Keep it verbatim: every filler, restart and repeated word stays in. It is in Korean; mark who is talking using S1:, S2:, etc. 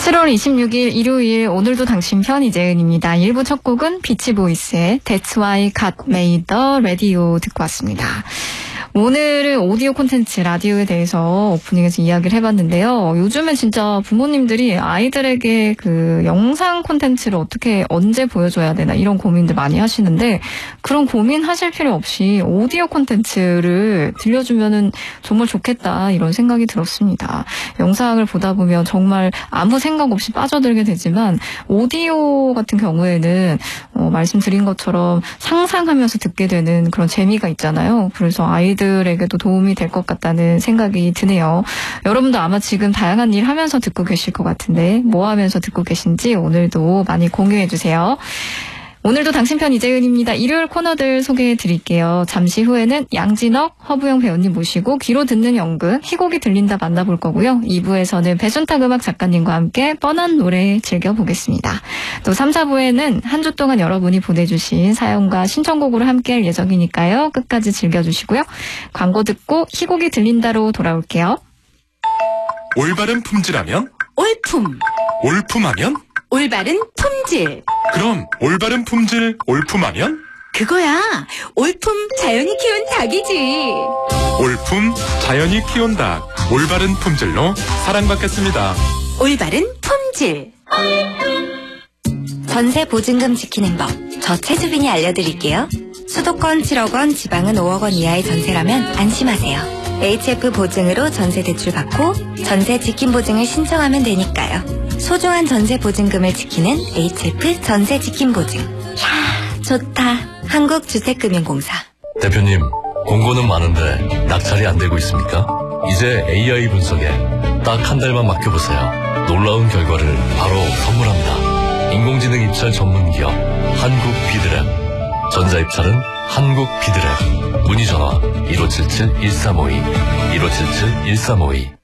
S1: 칠월 이십육일 일요일 오늘도 당신 편 이재은입니다. 일 부 첫 곡은 비치보이스의 That's Why God Made the Radio 듣고 왔습니다. 오늘은 오디오 콘텐츠 라디오에 대해서 오프닝에서 이야기를 해봤는데요. 요즘에 진짜 부모님들이 아이들에게 그 영상 콘텐츠를 어떻게 언제 보여줘야 되나 이런 고민들 많이 하시는데 그런 고민하실 필요 없이 오디오 콘텐츠를 들려주면은 정말 좋겠다 이런 생각이 들었습니다. 영상을 보다 보면 정말 아무 생각 없이 빠져들게 되지만 오디오 같은 경우에는 어, 말씀드린 것처럼 상상하면서 듣게 되는 그런 재미가 있잖아요. 그래서 아이들 에게도 도움이 될 것 같다는 생각이 드네요. 여러분도 아마 지금 다양한 일 하면서 듣고 계실 것 같은데 뭐 하면서 듣고 계신지 오늘도 많이 공유해 주세요. 오늘도 당신 편 이재은입니다. 일요일 코너들 소개해 드릴게요. 잠시 후에는 양진혁, 허부영 배우님 모시고 귀로 듣는 연극 희곡이 들린다 만나볼 거고요. 이 부에서는 배순탁 음악 작가님과 함께 뻔한 노래 즐겨보겠습니다. 또 삼, 사 부에는 한 주 동안 여러분이 보내주신 사연과 신청곡으로 함께할 예정이니까요. 끝까지 즐겨주시고요. 광고 듣고 희곡이 들린다로 돌아올게요.
S2: 올바른 품질하면?
S3: 올품.
S2: 올품하면?
S3: 올바른 품질.
S2: 그럼 올바른 품질 올품하면?
S3: 그거야. 올품 자연이 키운 닭이지.
S2: 올품 자연이 키운 닭. 올바른 품질로 사랑받겠습니다.
S3: 올바른 품질.
S4: 전세 보증금 지키는 법. 저 최수빈이 알려드릴게요. 수도권 칠억 원, 지방은 오억 원 이하의 전세라면 안심하세요. 에이치에프 보증으로 전세 대출 받고 전세 지킴 보증을 신청하면 되니까요. 소중한 전세 보증금을 지키는 에이치에프 전세 지킴 보증. 이야, 좋다. 한국주택금융공사.
S5: 대표님, 공고는 많은데 낙찰이 안 되고 있습니까? 이제 에이아이 분석에 딱 한 달만 맡겨보세요. 놀라운 결과를 바로 선물합니다. 인공지능 입찰 전문기업 한국비드랩. 전자입찰은 한국비드랩. 문의 전화 일오칠칠 일삼오이 일오칠칠 일삼오이.